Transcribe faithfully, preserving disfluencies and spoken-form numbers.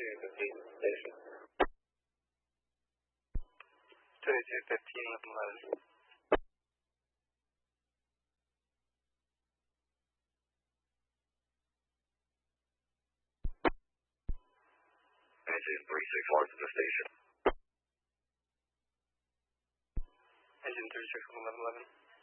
two fifteen station. thirty-two fifteen, eleven eleven. Engine three six one to the station. Engine three six one, eleven eleven.